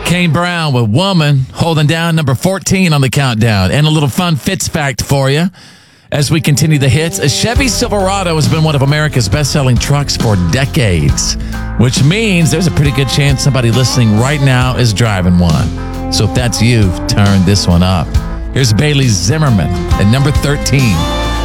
Kane Brown with Woman, holding down number 14 on the countdown. And a little fun Fitz fact for you. As we continue the hits, a Chevy Silverado has been one of America's best-selling trucks for decades, which means there's a pretty good chance somebody listening right now is driving one. So if that's you, turn this one up. Here's Bailey Zimmerman at number 13.